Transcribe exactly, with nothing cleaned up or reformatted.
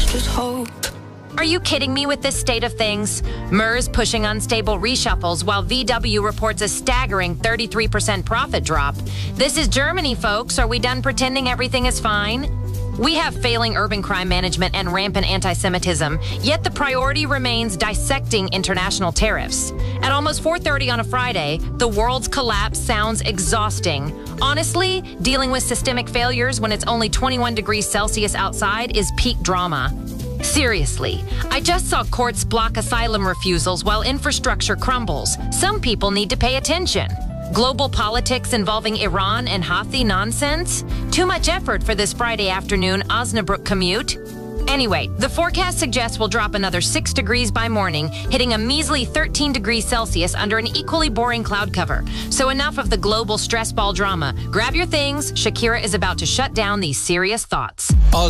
just hope. Are you kidding me with this state of things? M E R S pushing unstable reshuffles while V W reports a staggering thirty-three percent profit drop. This is Germany, folks. Are we done pretending everything is fine? We have failing urban crime management and rampant anti-Semitism, yet the priority remains dissecting international tariffs. At almost four thirty on a Friday, the world's collapse sounds exhausting. Honestly, dealing with systemic failures when it's only twenty-one degrees Celsius outside is peak drama. Seriously, I just saw courts block asylum refusals while infrastructure crumbles. Some people need to pay attention. Global politics involving Iran and Houthi nonsense? Too much effort for this Friday afternoon Osnabrück commute? Anyway, the forecast suggests we'll drop another six degrees by morning, hitting a measly thirteen degrees Celsius under an equally boring cloud cover. So enough of the global stress ball drama. Grab your things. Shakira is about to shut down these serious thoughts.